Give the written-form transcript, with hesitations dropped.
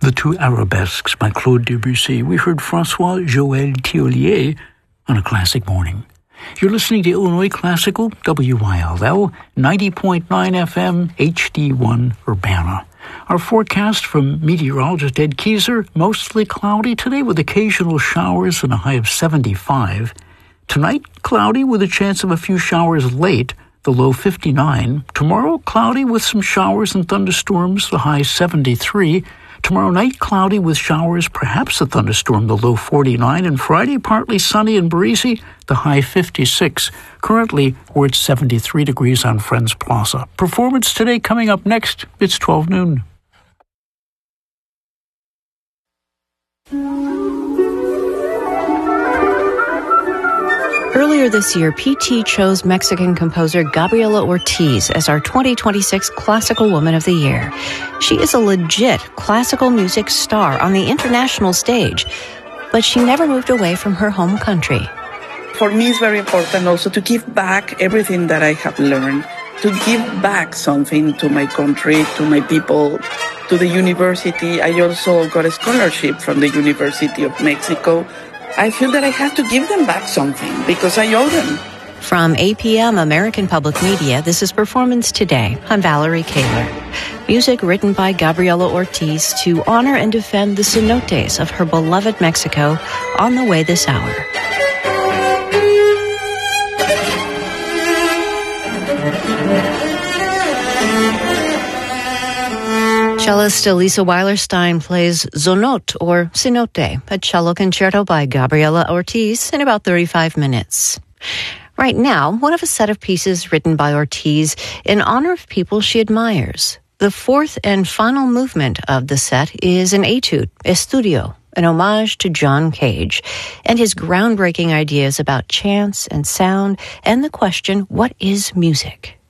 The two arabesques by Claude Debussy. We heard François-Joël Thiollier on A Classic Morning. You're listening to Illinois Classical, WYLL, 90.9 FM, HD1 Urbana. Our forecast from meteorologist Ed Keyser, mostly cloudy today with occasional showers and a high of 75. Tonight, cloudy with a chance of a few showers late, the low 59. Tomorrow, cloudy with some showers and thunderstorms, the high 73. Tomorrow night, cloudy with showers, perhaps a thunderstorm, the low 49. And Friday, partly sunny and breezy, the high 56. Currently, we're at 73 degrees on Friends Plaza. Performance today coming up next. It's 12 noon. Earlier this year, PT chose Mexican composer Gabriela Ortiz as our 2026 Classical Woman of the Year. She is a legit classical music star on the international stage, but she never moved away from her home country. For me, it's very important also to give back everything that I have learned, to give back something to my country, to my people, to the university. I also got a scholarship from the University of Mexico. I feel that I have to give them back something because I owe them. From APM American Public Media, this is Performance Today. I'm Valerie Kaler. Music written by Gabriela Ortiz to honor and defend the cenotes of her beloved Mexico on the way this hour. Cellist Elisa Weilerstein plays Zonot, or Cenote, a cello concerto by Gabriela Ortiz in about 35 minutes. Right now, one of a set of pieces written by Ortiz in honor of people she admires. The fourth and final movement of the set is an etude, Estudio, an homage to John Cage and his groundbreaking ideas about chance and sound and the question, what is music?